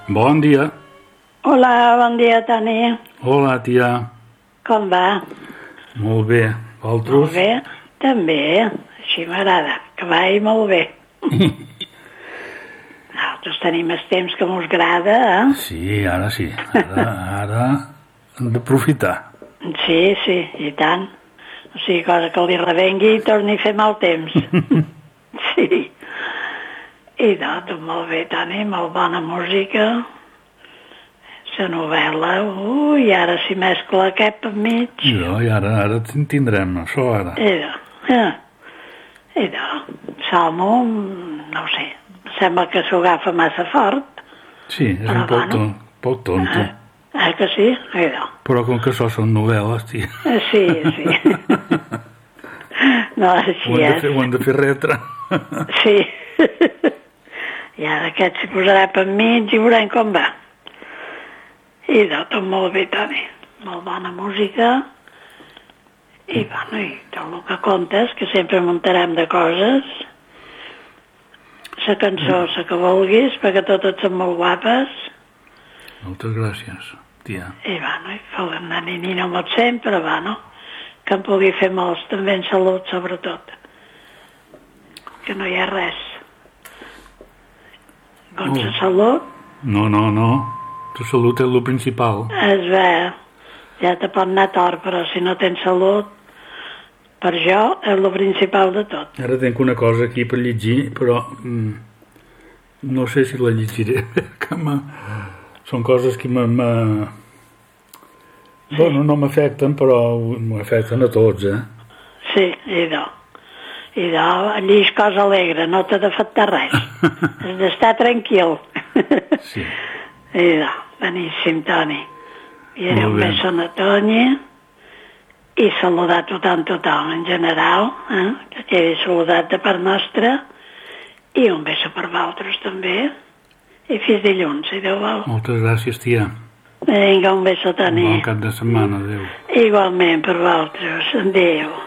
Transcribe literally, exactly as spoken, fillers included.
Bon dia. Hola, bon dia, Toni. Hola, tia. Com va? Molt bé. Vosaltres? Molt bé? També, així m'agrada, que vagi molt bé. Nosaltres tenim els temps que mos agrada, eh? Sí, ara sí. Ara, ara hem d'aprofitar. Sí, sí, i tant. O sigui, cosa que li revengui i torni a fer mal temps. Sí. I doncs, molt bé, Toni, molt bona música. La novel·la, ui, ara s'hi mescla aquest per mig. No, i ara, ara tindrem això, ara. Idò, eh? Idò, Salmo, no ho sé, sembla que s'ho agafa massa fort. Sí, és però un poc, bueno. ton, poc tonto. Eh, eh que sí? Idò. Però com que això són novel·les, tia. Eh, sí, sí. No, així Ho hem de és. fer, ho hem de fer retre. Sí. I ara aquest s'hi posarà per mig i veurem com va. I de tot molt bé, Toni. Molt bona música. I, bueno, i tot el que contes, que sempre muntarem de coses. La cançó, la que vulguis, perquè totes són molt guapes. Moltes gràcies, tia. I, bueno, i falem de nini no molt sempre, bueno, que en pugui fer molts, també en salut, sobretot. Que no hi ha res. Com la salut, No, no, no. La salut és el principal. es ve, ja te pot anar tort, però si no tens salut, per jo és el principal de tot. Ara tinc una cosa aquí per llegir, però mm, no sé si la llegiré. Que són coses que me... me... Sí. Bueno, no m'afecten, però m'afecten a tots, eh? Sí, idò. Idò, allí és cosa alegre, no t'ha d'afectar res. Has d'estar tranquil. Sí. Idò, beníssim, Toni. I era Molt un bé. beso a Toni i saludar a tothom, tothom, en general, eh? Que quedi saludat de part nostra i un beso per vosaltres també. I fins dilluns, si Déu vol. Moltes gràcies, tia. Vinga, un beso, Toni. Bon cap de setmana, adéu. Igualment per vosaltres. Adéu.